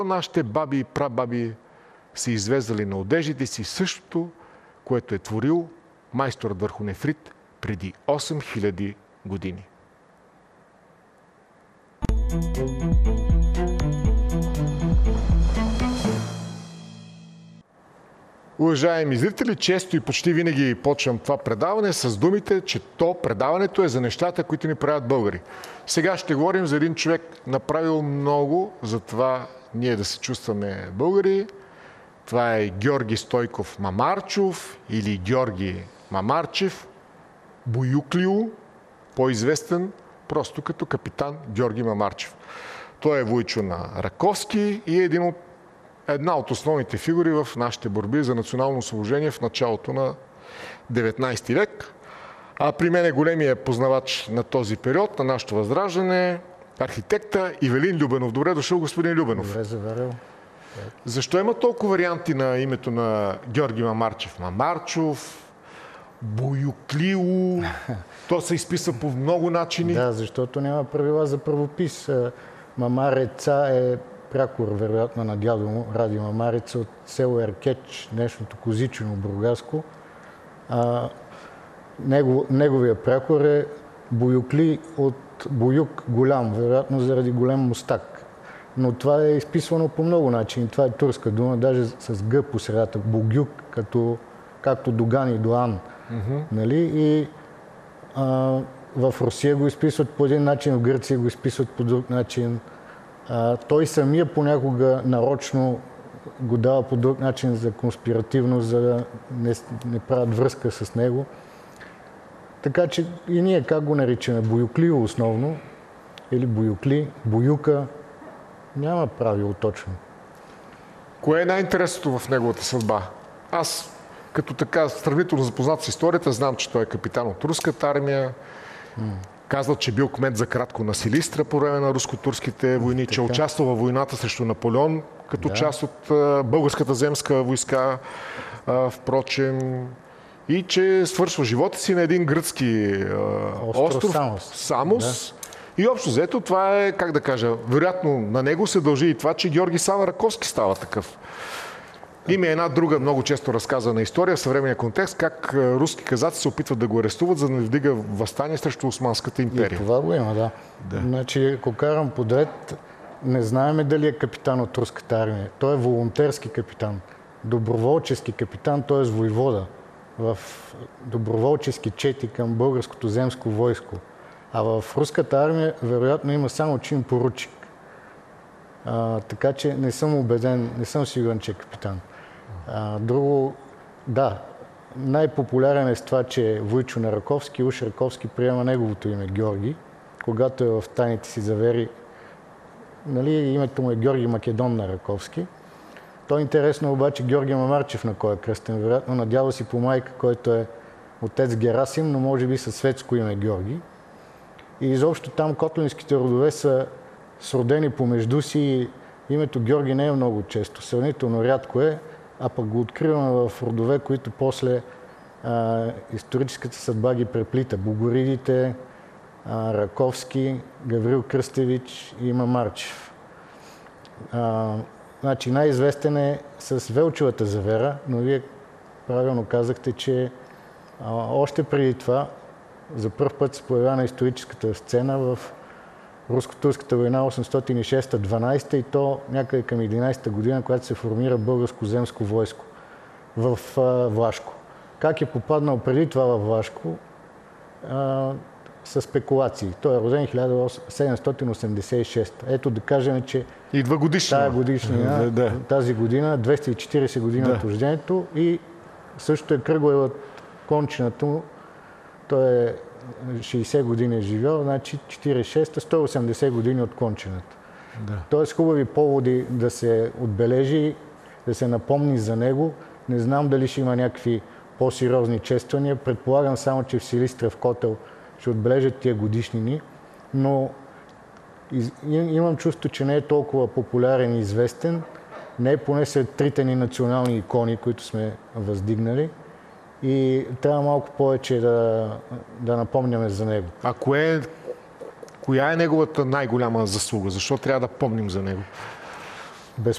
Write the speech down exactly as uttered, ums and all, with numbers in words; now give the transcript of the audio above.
Нашите баби и прабаби са извеждали на одеждите си същото, което е творил майсторът върху нефрит преди осем хиляди години. Уважаеми зрители, често и почти винаги почвам това предаване с думите, че то предаването е за нещата, които ни правят българи. Сега ще говорим за един човек, направил много за това ние да се чувстваме българи. Това е Георги Стойков Мамарчов или Георги Мамарчев, Буюклио, по-известен просто като капитан Георги Мамарчев. Той е войчо на Раковски и е един от една от основните фигури в нашите борби за национално освобождение в началото на деветнайсети век. А при мен е големия познавач на този период, на нашето възраждане, архитекта Ивелин Любенов. Добре дошъл, господин Любенов. Добре заварил. Защо има толкова варианти на името на Георги Мамарчев? Мамарчов, Буюклио, то се изписва по много начини. Да, защото няма правила за правопис. Мамареца е прякор, вероятно, на дядо му, Ради Мамареца от село Еркеч, днешното Козичено, Бургаско. А, него, неговия прякор е Буюкли от Буюк голям, вероятно заради голем мустак. Но това е изписвано по много начини. Това е турска дума, даже с Г по средата. Бугюк, като, както Доган и Доан. Mm-hmm. Нали? И а, в Русия го изписват по един начин, в Гърция го изписват по друг начин. А, той самия понякога нарочно го дава по друг начин за конспиративно, за да не, не правят връзка с него. Така че и ние как го наричаме? Буюклио основно, или Буюкли, Буюка. Няма правило точно. Кое е най-интересното в неговата съдба? Аз, като така сравнително запознат с историята, знам, че той е капитан от руската армия. Mm. Казва, че бил кмет за кратко на Силистра по време на руско-турските войни, така, че участвал във войната срещу Наполеон, като да. част от а, българската земска войска, а, впрочем, и че свършва живота си на един гръцки а, остров, остров Самос. Самос. Да. И общо взето това е, как да кажа, вероятно на него се дължи и това, че Георги Сава Раковски става такъв. Има една друга много често разказана история в съвременния контекст, как руски казаци се опитват да го арестуват, за да не вдига въстание срещу Османската империя. И това го има, да. да. Значи, ако карам подред, не знаем дали е капитан от руската армия. Той е волонтерски капитан, доброволчески капитан, т.е. войвода в доброволчески чети към българското земско войско. А в руската армия вероятно има само чин поручик. А, така че не съм убеден, не съм сигурен, че е капитан. А, друго, да, най-популярен е с това, че е войчо на Раковски. Уж Раковски приема неговото име Георги. Когато е в тайните си завери, нали, името му е Георги Македон на Раковски. То е интересно обаче Георги Мамарчев на кой е кръстен. Вероятно на дядо си по майка, който е отец Герасим, но може би със светско име Георги. И изобщо там котлинските родове са сродени помежду си и името Георги не е много често. Сравнително рядко е, а пък го откриваме в родове, които после а, историческата съдба ги преплита. Богоридите, а, Раковски, Гаврил Кръстевич и Мамарчев. А, значи най-известен е с Велчевата завера, но вие правилно казахте, че а, още преди това за първ път се появява на историческата сцена в Руско-турската война осемстотин и шеста дванайсета и то някъде към единайсета година, когато се формира българско земско войско в а, Влашко. Как е попаднал преди това в Влашко? А, с спекулации. Той е роден хиляда седемстотин осемдесет и шеста. Ето да кажем, че идва годишна. Тая годишнина, да, да. тази година, двеста и четирийсета година да. от рождението и също е кръгла от кончината му. Той е шейсет години е живял, значи четирийсет и шеста, сто и осемдесет години от кончината. Да. Тоест хубави поводи да се отбележи, да се напомни за него. Не знам дали ще има някакви по-сериозни чествания. Предполагам само, че в Силистра в Котел ще отбележат тия годишнини, но из... имам чувство, че не е толкова популярен и известен. Не е поне сред трите ни национални икони, които сме въздигнали. И трябва малко повече да, да напомняме за него. А кое, коя е неговата най-голяма заслуга? Защо трябва да помним за него?